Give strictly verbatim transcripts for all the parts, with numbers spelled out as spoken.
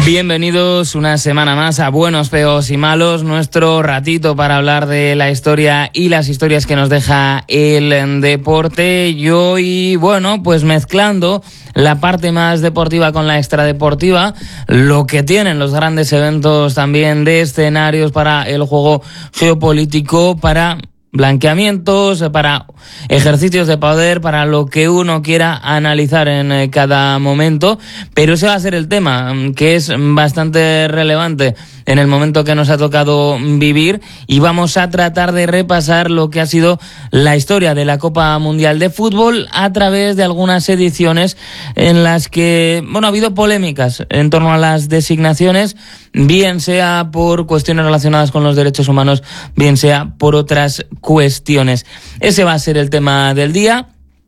Bienvenidos una semana más a Buenos, Feos y Malos, nuestro ratito para hablar de la historia y las historias que nos deja el deporte. Y hoy, bueno, pues mezclando la parte más deportiva con la extradeportiva, lo que tienen los grandes eventos también de escenarios para el juego geopolítico, para blanqueamientos, para ejercicios de poder, para lo que uno quiera analizar en cada momento, pero ese va a ser el tema, que es bastante relevante en el momento que nos ha tocado vivir, y vamos a tratar de repasar lo que ha sido la historia de la Copa Mundial de Fútbol a través de algunas ediciones en las que, bueno, ha habido polémicas en torno a las designaciones, bien sea por cuestiones relacionadas con los derechos humanos, bien sea por otras cuestiones. Ese va a ser el tema del día.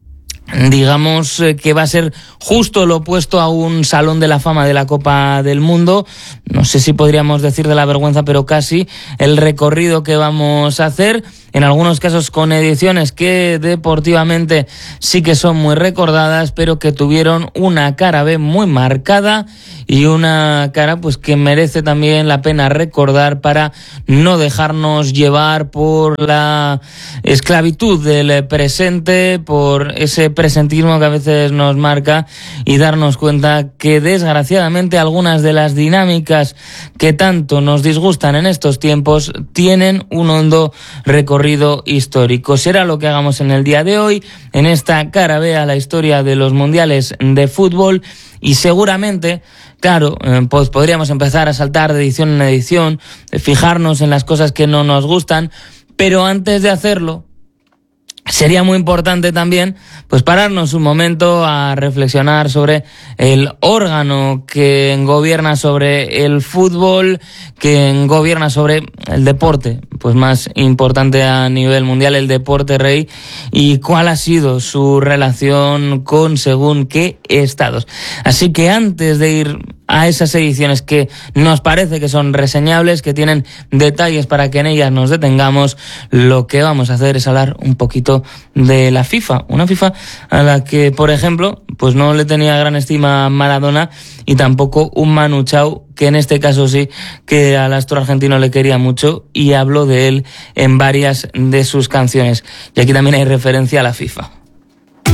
Digamos que va a ser justo lo opuesto a un salón de la fama de la Copa del Mundo. No sé si podríamos decir de la vergüenza, pero casi el recorrido que vamos a hacer, en algunos casos con ediciones que deportivamente sí que son muy recordadas, pero que tuvieron una cara B muy marcada y una cara pues que merece también la pena recordar para no dejarnos llevar por la esclavitud del presente, por ese presentismo que a veces nos marca, y darnos cuenta que desgraciadamente algunas de las dinámicas que tanto nos disgustan en estos tiempos tienen un hondo recorrido histórico. Será lo que hagamos en el día de hoy, en esta cara B a la historia de los mundiales de fútbol, y seguramente, claro, pues podríamos empezar a saltar de edición en edición, de fijarnos en las cosas que no nos gustan, pero antes de hacerlo, sería muy importante también pues pararnos un momento a reflexionar sobre el órgano que gobierna sobre el fútbol, que gobierna sobre el deporte pues más importante a nivel mundial, el deporte rey, y cuál ha sido su relación con según qué estados. Así que antes de ir a esas ediciones que nos parece que son reseñables, que tienen detalles para que en ellas nos detengamos, lo que vamos a hacer es hablar un poquito de la FIFA, una FIFA a la que, por ejemplo, pues no le tenía gran estima a Maradona, y tampoco un Manu Chao, que en este caso sí que al astro argentino le quería mucho y habló de él en varias de sus canciones. Y aquí también hay referencia a la FIFA.